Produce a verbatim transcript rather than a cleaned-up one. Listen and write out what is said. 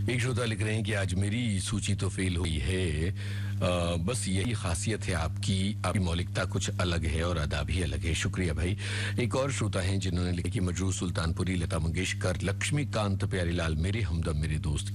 एक श्रोता लिख रहे हैं कि आज मेरी सूची तो फेल हुई है। आ, बस यही खासियत है आपकी, आपकी मौलिकता कुछ अलग है और अदा भी अलग है। शुक्रिया भाई। एक और श्रोता हैं जिन्होंने लिखा कि मजरूह सुल्तानपुरी, लता मंगेशकर, लक्ष्मीकांत प्यारीलाल, मेरे हमदम मेरे दोस्त